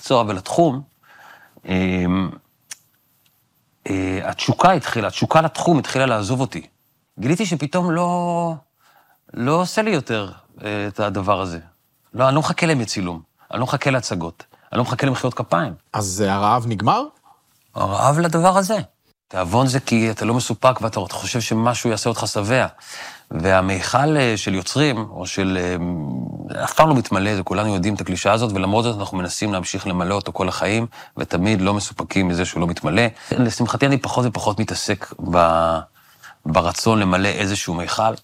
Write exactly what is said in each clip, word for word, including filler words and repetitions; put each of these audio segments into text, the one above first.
למקצוע ולתחום, התשוקה התחילה, התשוקה לתחום התחילה לעזוב אותי. גיליתי שפתאום לא, לא עושה לי יותר את הדבר הזה. לא, אני לא מחכה להם צילום, אני לא מחכה להצגות, אני לא מחכה למחיאות כפיים. אז הרעב נגמר? הרעב לדבר הזה. תאבון זה כי אתה לא מסופק ואתה חושב שמשהו יעשה אותך שבע. והמיכל של יוצרים, או של... אף פעם לא מתמלא, זה כולנו יודעים את הקלישה הזאת, ולמרות זאת אנחנו מנסים להמשיך למלא אותו כל החיים, ותמיד לא מסופקים מזה שהוא לא מתמלא. לשמחתי אני פחות ופחות מתעסק ב... ברצון למלא איזשהו מיכל,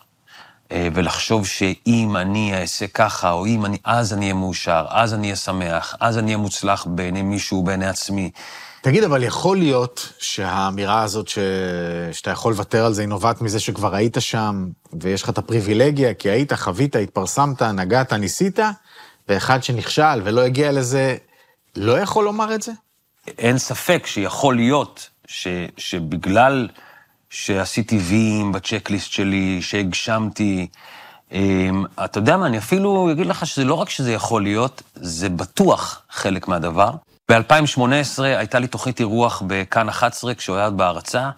ולחשוב שאם אני אעשה ככה, או אם אני... אז אני אהיה מאושר, אז אני אהיה שמח, אז אני אהיה מוצלח בעיני מישהו, בעיני עצמי. תגיד, אבל יכול להיות שהאמירה הזאת ש... שאתה יכול לוותר על זה, היא נובעת מזה שכבר היית שם, ויש לך את הפריבילגיה, כי היית, חווית, התפרסמת, נגעת, ניסית, ואחד שנכשל ולא הגיע לזה, לא יכול לומר את זה? אין ספק שיכול להיות ש... שבגלל שעשיתי ויים בצ'קליסט שלי, שהגשמתי, אתה יודע מה, אני אפילו אגיד לך שזה לא רק שזה יכול להיות, זה בטוח חלק מהדבר. ב-אלפיים שמונה עשרה הייתה לי תוכנית אירוח בכאן אחת עשרה, כשהוא היה בהרצאה,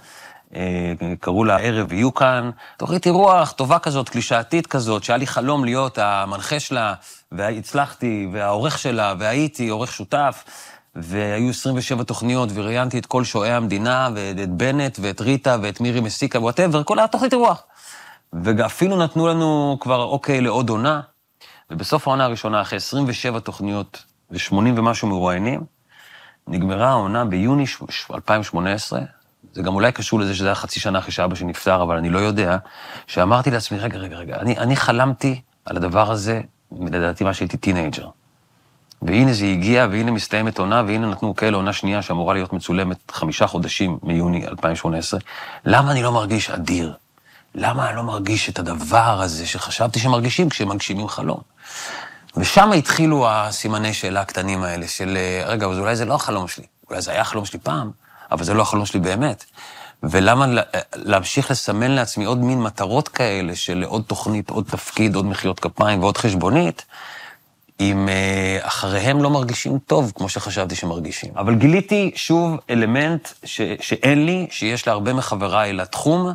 קראו לה ערב יהיו כאן, תוכנית אירוח טובה כזאת, קלישאתית כזאת, שהיה לי חלום להיות המנחה שלה, והצלחתי, והעורך שלה, והייתי עורך שותף, והיו עשרים ושבע תוכניות, וראיינתי את כל שועי המדינה, ואת בנט, ואת ריטה, ואת מירי מסיקה, whatever, כל התוכנית אירוח. ואפילו נתנו לנו כבר אוקיי לעוד עונה, ובסוף העונה הראשונה, אחרי עשרים ושבע תוכניות, ו-שמונים ומשהו מרואיינים, נגמרה העונה ביוני אלפיים שמונה עשרה, זה גם אולי קשור לזה שזה היה חצי שנה אחרי שאבא שנפטר, אבל אני לא יודע, שאמרתי לעצמי, רגע, רגע, רגע, אני, אני חלמתי על הדבר הזה, לדעתי מה שהייתי טינאג'ר. והנה זה הגיע, והנה מסתיימת עונה, והנה נתנו כאלה עונה שנייה שאמורה להיות מצולמת חמישה חודשים מיוני אלפיים שמונה עשרה. למה אני לא מרגיש אדיר? למה אני לא מרגיש את הדבר הזה שחשבתי שמרגישים כשמגשימים חלום? ושם התחילו הסימני שאלה הקטנים האלה של, רגע, אז אולי זה לא החלום שלי, אולי זה היה החלום שלי פעם, אבל זה לא החלום שלי באמת. ולמה להמשיך לסמן לעצמי עוד מין מטרות כאלה של עוד תוכנית, עוד תפקיד, עוד מחיאות כפיים ועוד חשבונית, אם אחריהם לא מרגישים טוב, כמו שחשבתי שמרגישים. אבל גיליתי שוב אלמנט ש, שאין לי, שיש להרבה מחבריי לתחום,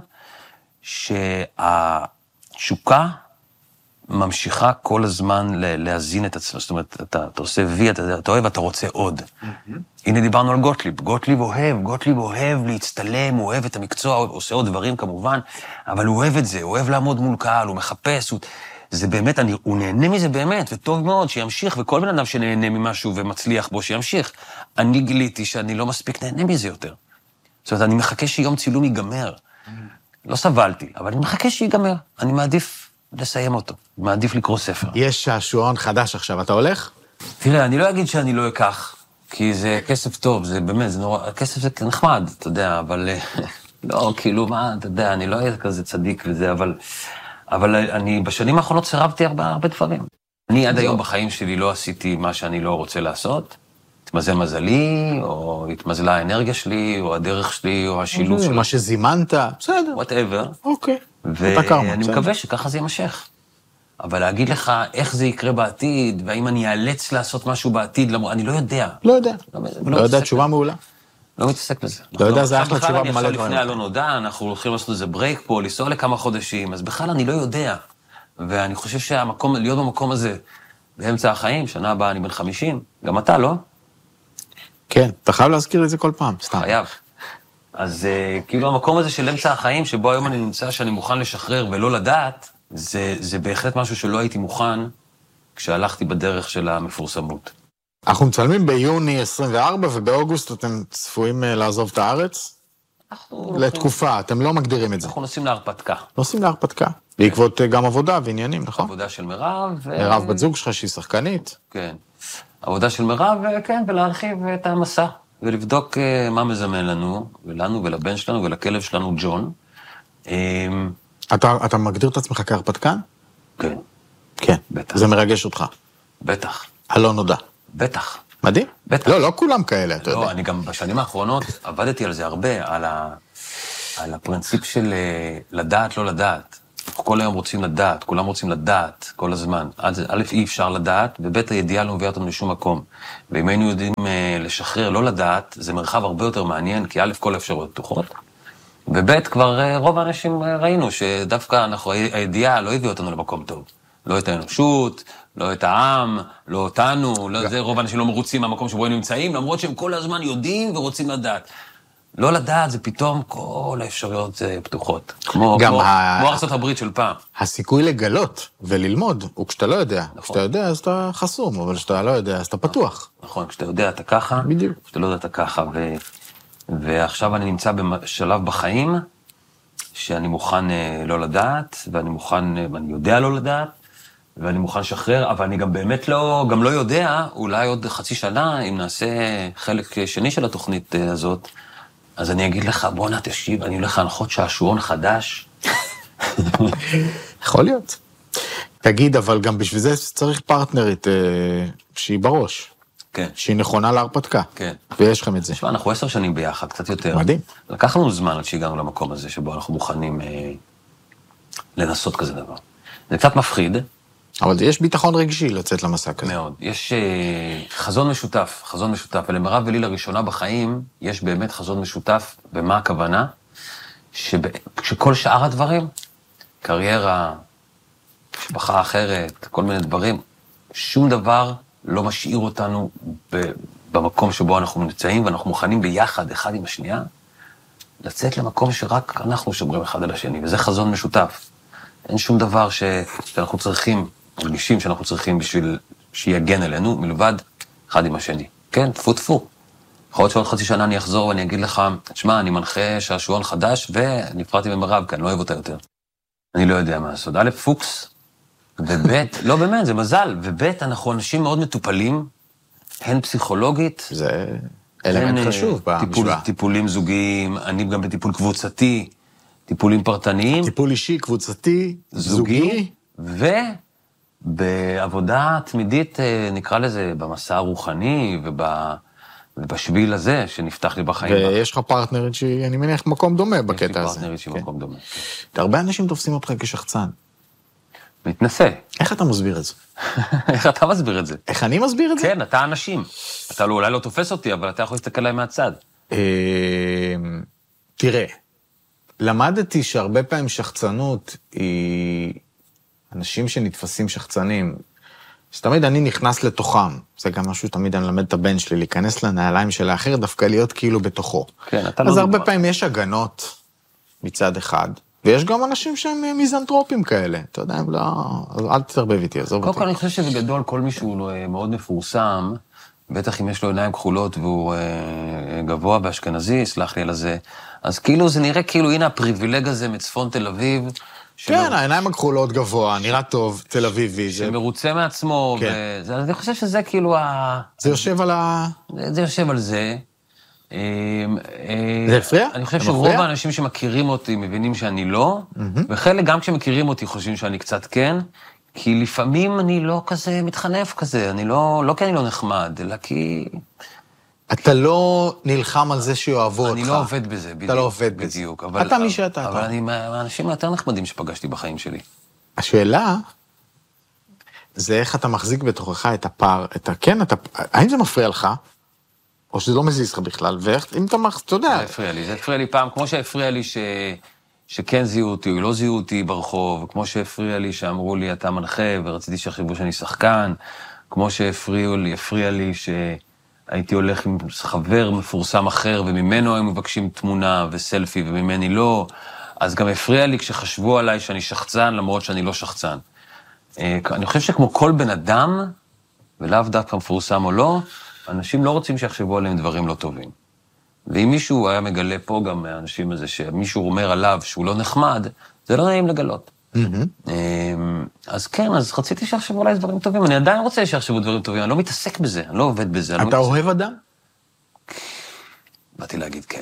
שהתשוקה ממשיכה כל הזמן להזין את עצמו. זאת אומרת, אתה, אתה עושה וי, אתה, אתה אוהב, אתה רוצה עוד. Mm-hmm. הנה דיברנו על גוטליב. גוטליב אוהב, גוטליב אוהב להצטלם, הוא אוהב את המקצוע, הוא עושה עוד דברים כמובן, אבל הוא אוהב את זה, הוא אוהב לעמוד מול קהל, הוא מחפש, הוא... זה באמת, אני, הוא נהנה מזה באמת, וטוב מאוד שימשיך, וכל בן אדם שנהנה ממשהו ומצליח בו שימשיך. אני גיליתי שאני לא מספיק נהנה מזה יותר. זאת אומרת, אני מחכה שיום צילום ייגמר. Mm-hmm. לא סבלתי, אבל אני מחכה שיגמר. אני מעדיף לסיים אותו, מעדיף לקרוא ספר. יש שעשועון חדש עכשיו, אתה הולך? תראה, אני לא אגיד שאני לא אקח, כי זה כסף טוב, זה באמת, זה נורא, כסף זה נחמד, אתה יודע, אבל לא, כאילו, מה, אתה יודע, אני לא אהיה כזה צדיק וזה, אבל, אבל אני בשנים האחרונות סירבתי הרבה, הרבה דברים. אני עד היום בחיים שלי לא עשיתי מה שאני לא רוצה לעשות, התמזל מזלי, או התמזלה האנרגיה שלי, או הדרך שלי, או השילוב שלי. מה שזימנת, בסדר. whatever. אוקיי. ואני מקווה שככה זה יימשך. אבל להגיד לך איך זה יקרה בעתיד, והאם אני אאלץ לעשות משהו בעתיד, אני לא יודע. לא יודע. לא יודע, תשובה מעולה. לא מתעסק בזה. לא יודע, זה אחלה תשובה במלא דברים. לפני הלא נודע, אנחנו הולכים לעשות איזה ברייק פה, לנסוע לכמה חודשים, אז בכלל אני לא יודע. ואני חושב שהמקום, להיות במקום הזה, באמצע החיים, שנה הבאה אני בן חמישים, גם אתה, לא? כן, אתה חייב להזכיר את זה כל פעם, סתם. חייב. אז כאילו המקום הזה של אמצע החיים, שבו היום אני נמצא שאני מוכן לשחרר ולא לדעת, זה, זה בהחלט משהו שלא הייתי מוכן כשהלכתי בדרך של המפורסמות. אנחנו מצלמים ביוני עשרים וארבע, ובאוגוסט אתם צפויים לעזוב את הארץ? לתקופה, אתם לא מגדירים את זה. אנחנו נוסעים להרפתקה. נוסעים להרפתקה. בעקבות גם עבודה ועניינים, נכון? עבודה של מירב. מירב בת זוג שלך שהיא שחקנית. כן. עבודה של מירב, כן, ולהרחיב את המסע, ולבדוק מה מזמן לנו, ולנו ולבן שלנו ולכלב שלנו, ג'ון. אתה, אתה מגדיר את עצמך כהרפתקן? כן. כן. בטח. זה מרגש אותך. בטח. הלא נודע. בטח. מדהים? בטח. לא, לא כולם כאלה, אתה יודע. לא, אני גם בשנים האחרונות עבדתי על זה הרבה, על, ה... על הפרינציפ של לדעת, לא לדעת. כל היום רוצים לדעת, כולם רוצים לדעת כל הזמן. א', אי אפשר לדעת, וב', הידיעה לא מביאה אותנו לשום מקום. ואם היינו יודעים לשחרר, לא לדעת, זה מרחב הרבה יותר מעניין, כי א', כל האפשרויות פתוחות, וב', כבר רוב האנשים ראינו שדווקא אנחנו, הידיעה לא הביאה אותנו למקום טוב. לא את האנושות, לא את העם, לא אותנו, לא זה, רוב האנשים לא מרוצים מהמקום שבו הם נמצאים, למרות שהם כל הזמן יודעים ורוצים לדעת. לא לדעת, זה פתאום כל האפשרויות פתוחות. כמו, כמו, ה... כמו ארצות הברית של פעם. הסיכוי לגלות וללמוד הוא כשאתה לא יודע. נכון. כשאתה יודע, אז אתה חסום, אבל כשאתה לא יודע, אז אתה פתוח. נכון, כשאתה יודע, אתה ככה. בדיוק. כשאתה לא יודע, אתה ככה. ו... ועכשיו אני נמצא בשלב בחיים, שאני מוכן לא לדעת, ואני מוכן, ואני יודע לא לדעת, ואני מוכן לשחרר, אבל אני גם באמת לא, גם לא יודע, אולי עוד חצי שנה, אם נעשה חלק שני של התוכנית הזאת, אז אני אגיד לך, בוא נע תשיב, אני הולך להנחות שעשועון חדש. יכול להיות. תגיד, אבל גם בשביל זה צריך פרטנרית אה, שהיא בראש. כן. שהיא נכונה להרפתקה. כן. ויש לכם את זה. תשמע, אנחנו עשר שנים ביחד, קצת יותר. מדהים. לקח לנו זמן עד שהגענו למקום הזה, שבו אנחנו מוכנים אה, לנסות כזה דבר. זה קצת מפחיד. אבל יש ביטחון רגשי לצאת למסע כזה. מאוד. יש אה, חזון משותף, חזון משותף. ולמרב ולי לראשונה בחיים, יש באמת חזון משותף, ומה הכוונה? שב, שכל שאר הדברים, קריירה, משפחה אחרת, כל מיני דברים, שום דבר לא משאיר אותנו ב, במקום שבו אנחנו נמצאים, ואנחנו מוכנים ביחד, אחד עם השנייה, לצאת למקום שרק אנחנו שומרים אחד על השני, וזה חזון משותף. אין שום דבר ש, שאנחנו צריכים, מרגישים שאנחנו צריכים בשביל שיגן עלינו, מלבד אחד עם השני. כן, טפו טפו. יכול להיות שעוד חצי שנה אני אחזור ואני אגיד לך, תשמע, אני מנחה שעשועון חדש, ונפרדתי ממרב, כי אני לא אוהב אותה יותר. אני לא יודע מה לעשות. א', פוקס, וב', לא באמת, זה מזל, וב', אנחנו אנשים מאוד מטופלים, הן פסיכולוגית, זה אלמנט חשוב במשוואה. טיפולים זוגיים, אני גם בטיפול קבוצתי, טיפולים פרטניים. טיפול אישי, קבוצתי, זוגי. ובעבודה תמידית, נקרא לזה, במסע הרוחני ובשביל הזה שנפתח לי בחיים. ויש לך פרטנרית שהיא, אני מניח, מקום דומה בקטע הזה. יש לי פרטנרית שהיא מקום דומה. הרבה אנשים תופסים אותך כשחצן. מתנסה. איך אתה מסביר את זה? איך אתה מסביר את זה? איך אני מסביר את זה? כן, אתה אנשים. אתה אולי לא תופס אותי, אבל אתה יכול להסתכל עליי מהצד. תראה, למדתי שהרבה פעמים שחצנות היא אנשים שנתפסים שחצנים, שתמיד אני נכנס לתוכם, זה גם משהו שתמיד אני למד את הבן שלי, להיכנס לנעליים של האחר, דווקא להיות כאילו בתוכו. כן, אתה לא... אז הרבה פעמים יש הגנות מצד אחד, ויש גם אנשים שהם מיזנטרופים כאלה, אתה יודע, הם לא... אל תתרבב איתי, עזוב אותי. קודם כל, אני חושב שבגדול כל מישהו מאוד מפורסם, בטח אם יש לו עיניים כחולות והוא גבוה באשכנזי, סלח לי על זה, אז כאילו זה נראה כאילו, הנה הפריבילג הזה מצפון תל אביב. כן, העיניים הכחולות גבוה, נראה טוב, תל אביבי. שמרוצה מעצמו, אני חושב שזה כאילו ה... זה יושב על ה... זה יושב על זה. זה הפריע? אני חושב שרוב האנשים שמכירים אותי מבינים שאני לא, וחלק גם כשמכירים אותי חושבים שאני קצת כן, כי לפעמים אני לא כזה מתחנף כזה, אני לא, לא כי אני לא נחמד, אלא כי... אתה לא נלחם על זה שיאהבו אותך. אני לא עובד בזה, בדיוק. אתה לא עובד בזה. בדיוק. אתה מי שאתה. אבל אני מהאנשים היותר נחמדים שפגשתי בחיים שלי. השאלה, זה איך אתה מחזיק בתוכך את הפער, את ה... כן, אתה... האם זה מפריע לך? או שזה לא מזיז לך בכלל? ואיך, אם אתה מחזיק, אתה יודע... זה הפריע לי, זה הפריע לי פעם, כמו שהפריע לי ש... שכן זיהו אותי, או לא זיהו אותי ברחוב, כמו שהפריע לי שאמרו לי, אתה מנחה, ורציתי שיחשבו שאני שחקן, כמו שהפריעו לי, הפריע לי שהייתי הולך עם חבר מפורסם אחר, וממנו הם מבקשים תמונה וסלפי, וממני לא, אז גם הפריע לי כשחשבו עליי שאני שחצן, למרות שאני לא שחצן. אני חושב שכמו כל בן אדם, ולאו דווקא מפורסם או לא, אנשים לא רוצים שיחשבו עליהם דברים לא טובים. ואם מישהו היה מגלה פה גם מהאנשים הזה, שמישהו אומר עליו שהוא לא נחמד, זה לא נעים לגלות. אז כן, אז רציתי שיחשבו עליי דברים טובים. אני עדיין רוצה שיחשבו דברים טובים, אני לא מתעסק בזה, אני לא עובד בזה. אתה אוהב אדם? באתי להגיד כן.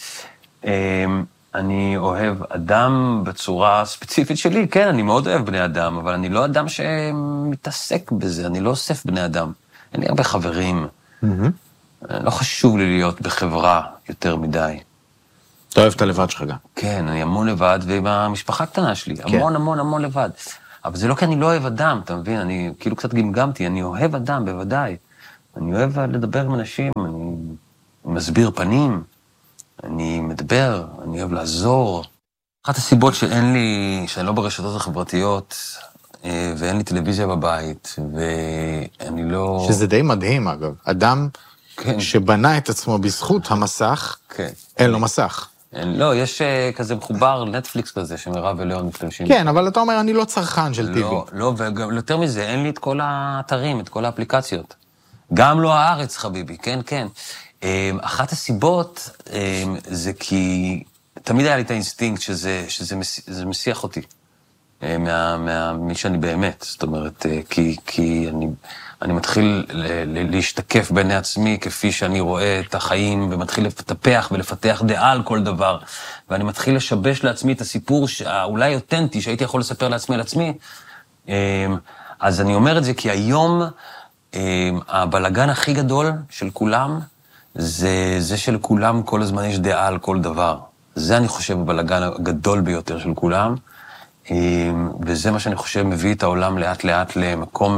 אני אוהב אדם בצורה ספציפית שלי, כן, אני מאוד אוהב בני אדם, אבל אני לא אדם שמתעסק בזה, אני לא אוסף בני אדם. אין לי הרבה חברים. לא חשוב לי להיות בחברה יותר מדי. אתה אוהב את הלבד שלך גם. כן, אני המון לבד, ועם המשפחה הקטנה שלי, כן. המון המון המון לבד. אבל זה לא כי אני לא אוהב אדם, אתה מבין? אני כאילו קצת גמגמתי, אני אוהב אדם, בוודאי. אני אוהב לדבר עם אנשים, אני מסביר פנים, אני מדבר, אני אוהב לעזור. אחת הסיבות שאין לי, שאני לא ברשתות החברתיות, ואין לי טלוויזיה בבית, ואני לא... שזה די מדהים, אגב. אדם כן. שבנה את עצמו בזכות המסך, כן. אין לו מסך. אין, לא, יש כזה מחובר נטפליקס כזה, שמירב וליאון משתמשים. כן, אבל אתה אומר, אני לא צרכן של טיווי. לא, לא, וגם יותר מזה, אין לי את כל האתרים, את כל האפליקציות. גם לא הארץ, חביבי, כן, כן. אחת הסיבות זה כי תמיד היה לי את האינסטינקט שזה, שזה זה מסיח אותי. מה, מה, מי שאני באמת, זאת אומרת, כי, כי אני, אני מתחיל להשתקף בעיני עצמי כפי שאני רואה את החיים, ומתחיל לפתח ולפתח דעה על כל דבר, ואני מתחיל לשבש לעצמי את הסיפור שאולי אותנטי, שהייתי יכול לספר לעצמי על עצמי. אז אני אומר את זה כי היום, הבלגן הכי גדול של כולם, זה, זה שלכולם כל הזמן יש דעה על כל דבר. זה אני חושב הבלגן הגדול ביותר של כולם, וזה מה שאני חושב מביא את העולם לאט לאט למקום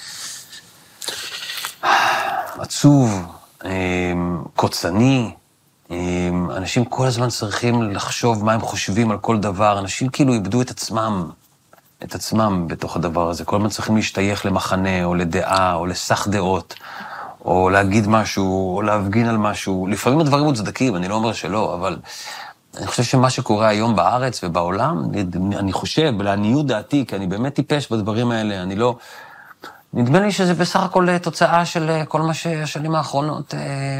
עצוב, קוצני. אנשים כל הזמן צריכים לחשוב מה הם חושבים על כל דבר. אנשים כאילו איבדו את עצמם, את עצמם בתוך הדבר הזה. כל הזמן צריכים להשתייך למחנה או לדעה או לסך דעות, או להגיד משהו, או להפגין על משהו. לפעמים הדברים מוצדקים, אני לא אומר שלא, אבל אני חושב שמה שקורה היום בארץ ובעולם, אני חושב, לעניות דעתי, כי אני באמת טיפש בדברים האלה, אני לא... נדמה לי שזה בסך הכל תוצאה של כל מה שהשנים האחרונות,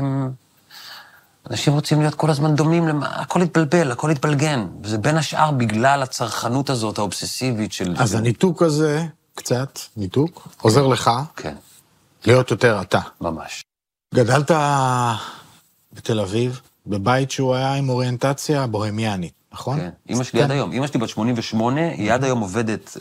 אנשים רוצים להיות כל הזמן דומים, הכל התבלבל, הכל התבלגן, וזה בין השאר בגלל הצרכנות הזאת, האובססיבית של... אז הניתוק הזה, קצת, ניתוק, עוזר לך כן. להיות יותר אתה. ממש. גדלת בתל אביב, בבית שהוא היה עם אוריינטציה בוהמיאנית, נכון? כן, אמא שלי עד היום, אמא שלי בת שמונים ושמונה, היא עד היום עובדת,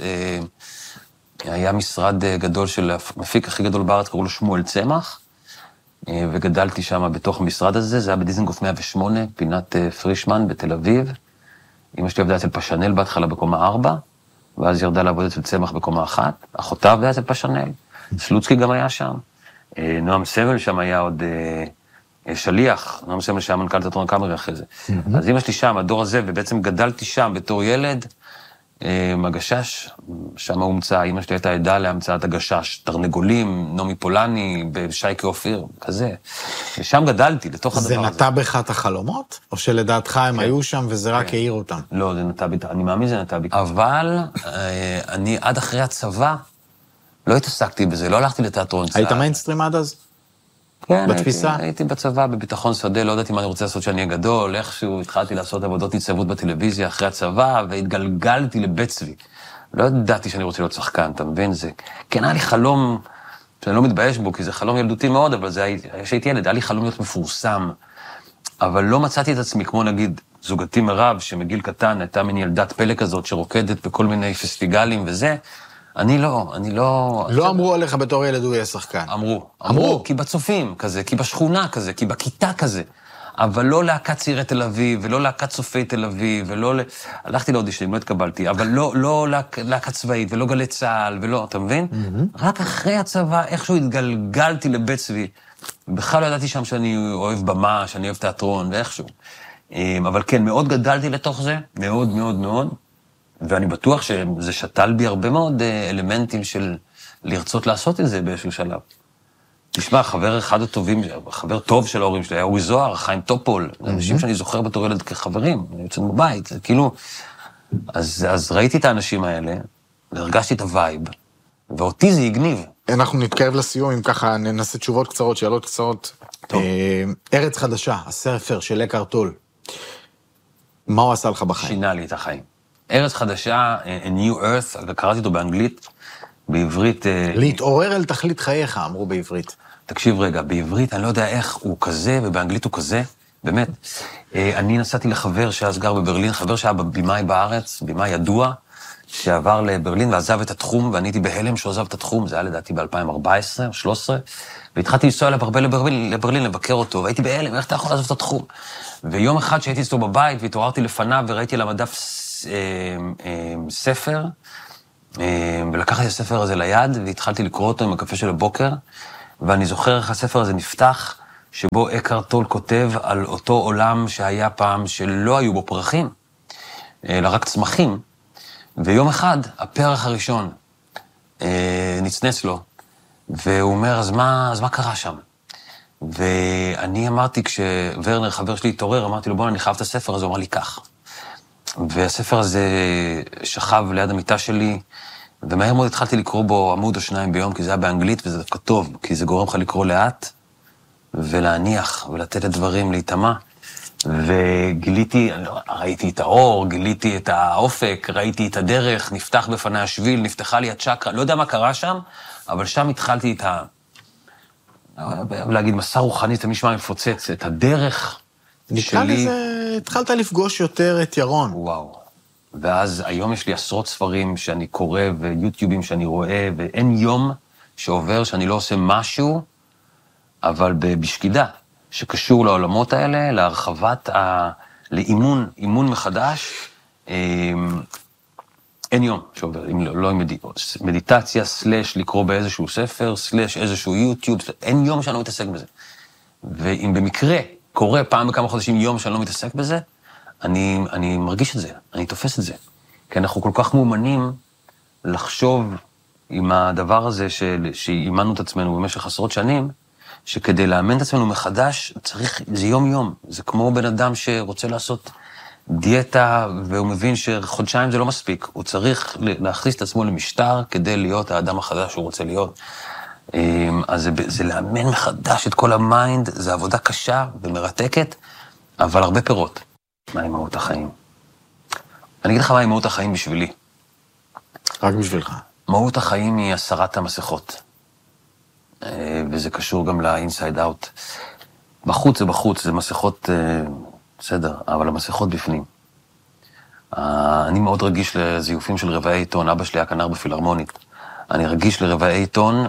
היה משרד גדול של המפיק הכי גדול בארץ, קראו לו שמואל צמח, וגדלתי שם בתוך המשרד הזה, זה היה בדיזנגוף מאה ושמונה, פינת פרישמן בתל אביב. אמא שלי עבדה אצל פשנל בהתחלה בקומה ארבע, ואז ירדה לעבוד אצל צמח בקומה אחת, אחותה עבדה אצל פשנל, סלוצקי גם היה שם, נועם סמל שם היה עוד שליח, נועם סמל שהיה מנכ"ל תיאטרון הקאמרי אחרי זה. אז אמא שלי שם, הדור הזה, ובעצם גדלתי שם בתור ילד, הגשש, שם הומצא, אמא שלי הייתה עדה להמצאת הגשש, תרנגולים, נעמי פולני, בשייקה אופיר, כזה. ושם גדלתי, לתוך הדבר הזה. זה נטע בך את החלומות? או שלדעתך הם היו שם וזה רק העיר אותם? לא, זה נטע בי, אני מאמין זה נטע בי. אבל אני עד אחרי הצבא לא התעסקתי בזה, לא הלכתי לתיאטרון. היית מיינסטרים עד אז? כן, בתפיסה? הייתי, הייתי בצבא, בביטחון שדה, לא ידעתי מה אני רוצה לעשות שאני אהיה גדול, איכשהו התחלתי לעשות עבודות ניצבות בטלוויזיה אחרי הצבא, והתגלגלתי לבית צבי. לא ידעתי שאני רוצה להיות שחקן, אתה מבין? זה... כן, היה לי חלום, שאני לא מתבייש בו, כי זה חלום ילדותי מאוד, אבל זה היה, כשהייתי ילד, היה לי חלום להיות מפורסם, אבל לא מצאתי את עצמי, כמו נגיד, זוגתי מירב, שמגיל קטן הייתה מין ילדת פלא כזאת, שרוקדת בכל מיני פסטיגלים וזה, אני לא, אני לא... לא אמרו עליך בתור ילד הוא יהיה שחקן. אמרו, אמרו, כי בצופים כזה, כי בשכונה כזה, כי בכיתה כזה, אבל לא להקת צעירי תל אביב, ולא להקת צופי תל אביב, ולא... הלכתי לאודישנים, לא התקבלתי, אבל לא, לא להקת צבאית, ולא גלי צהל, ולא, אתה מבין? רק אחרי הצבא, איכשהו התגלגלתי לבית צבי, בכלל לא ידעתי שם שאני אוהב במה, שאני אוהב תיאטרון, ואיכשהו. אבל כן, מאוד גדלתי לתוך זה, מאוד מאוד מאוד, ואני בטוח שזה שתל בי הרבה מאוד אלמנטים של לרצות לעשות את זה באיזשהו שלב. תשמע, חבר אחד הטובים, חבר טוב של ההורים שלי, היה אורי זוהר, חיים טופול, אנשים שאני זוכר בתור ילד כחברים, אני יוצא בבית, זה כאילו... אז, אז ראיתי את האנשים האלה, והרגשתי את הווייב, ואותי זה הגניב. אנחנו נתקרב לסיום, אם ככה ננסה תשובות קצרות, שאלות קצרות. טוב. ארץ חדשה, הספר של אקהרט טול. מה הוא עשה לך בחיים? שינה לי את החיים. ארץ חדשה, A New Earth, קראתי אותו באנגלית, בעברית... להתעורר אל תכלית חייך, אמרו בעברית. תקשיב רגע, בעברית אני לא יודע איך הוא כזה, ובאנגלית הוא כזה, באמת. אני נסעתי לחבר שאז גר בברלין, חבר שהיה בבימאי בארץ, בימאי ידוע, שעבר לברלין ועזב את התחום, ואני הייתי בהלם שהוא עזב את התחום, זה היה לדעתי ב-אלפיים וארבע עשרה או שלוש עשרה, והתחלתי לנסוע אליו הרבה לברלין, לברלין לבקר אותו, והייתי בהלם, איך אתה יכול לעזוב את התחום? ויום אחד שהייתי אצלו בבית, והתעוררתי לפניו, וראיתי על המדף ספר, ולקחתי את הספר הזה ליד, והתחלתי לקרוא אותו עם הקפה של הבוקר, ואני זוכר איך הספר הזה נפתח, שבו אקהרט טול כותב על אותו עולם שהיה פעם שלא היו בו פרחים, אלא רק צמחים, ויום אחד, הפרח הראשון נצנץ לו, והוא אומר, אז מה, אז מה קרה שם? ואני אמרתי, כשוורנר, חבר שלי, התעורר, אמרתי לו, בוא, אני חייב את הספר הזה, הוא אמר לי, כך. והספר הזה שכב ליד המיטה שלי, ומהר מאוד התחלתי לקרוא בו עמוד או שניים ביום, כי זה היה באנגלית, וזה דווקא טוב, כי זה גורם לך לקרוא לאט, ולהניח, ולתת את דברים להיטמע. וגיליתי, ראיתי את האור, גיליתי את האופק, ראיתי את הדרך, נפתח בפני השביל, נפתחה לי הצ'קרה, לא יודע מה קרה שם, אבל שם התחלתי את ה... להגיד, מסע רוחני, זה משמע מפוצץ, את הדרך נקרא שלי... לזה, התחלת לפגוש יותר את ירון. וואו. ואז היום יש לי עשרות ספרים שאני קורא, ויוטיובים שאני רואה, ואין יום שעובר שאני לא עושה משהו, אבל בשקידה, שקשור לעולמות האלה, להרחבת, ה... לאימון, אימון מחדש, אין יום שעובר, אם לא, לא עם מד... מדיטציה, סלש לקרוא באיזשהו ספר, סלש איזשהו יוטיוב, אין יום שאני לא מתעסק בזה. ואם במקרה קורה פעם בכמה חודשים יום שאני לא מתעסק בזה, אני, אני מרגיש את זה, אני תופס את זה. כי אנחנו כל כך מאומנים לחשוב עם הדבר הזה של... שאימנו את עצמנו במשך עשרות שנים, שכדי לאמן את עצמנו מחדש, צריך, זה יום-יום. זה כמו בן אדם שרוצה לעשות דיאטה, והוא מבין שחודשיים זה לא מספיק. הוא צריך להכניס את עצמו למשטר כדי להיות האדם החדש שהוא רוצה להיות. אז זה, זה לאמן מחדש את כל המיינד, זה עבודה קשה ומרתקת, אבל הרבה פירות. מהי מהות החיים? אני אגיד לך מהי מהות החיים בשבילי. רק בשבילך. מהות החיים היא הסרת המסכות. וזה קשור גם לאינסייד אאוט. בחוץ זה בחוץ, זה מסכות, בסדר, אבל המסכות בפנים. אני מאוד רגיש לזיופים של רבעי עיתון, אבא שלי היה כנר בפילהרמונית. אני רגיש לרבעי עיתון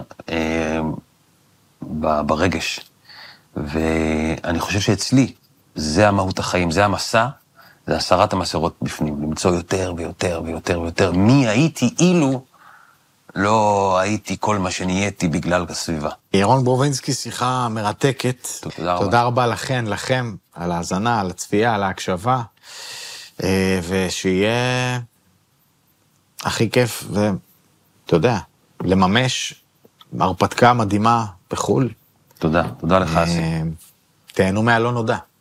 ברגש. ואני חושב שאצלי, זה המהות החיים, זה המסע, זה הסרת המסכות בפנים, למצוא יותר ויותר ויותר ויותר. מי הייתי אילו לא הייתי כל מה שנהייתי בגלל הסביבה. ירון ברובינסקי, שיחה מרתקת. תודה רבה. תודה רבה לכן, לכם, על ההאזנה, על הצפייה, על ההקשבה, ושיהיה הכי כיף, ואתה יודע, לממש הרפתקה מדהימה בחול. תודה, תודה לך, אסי. תהנו מהלא נודע.